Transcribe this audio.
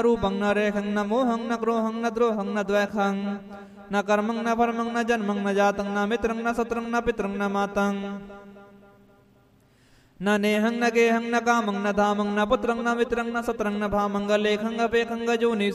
रूपं न रेखं न मोहं न क्रोहं न द्रोहं न द्वैखं न कर्मं न फर्मं न जन्मं न जातं न मित्रं न शत्रुं न पितरं न मातं न नेहं न गेहं न कामं न धामं न पुत्रं न मित्रं न शत्रं न भामं लेखं अपेखं जोनि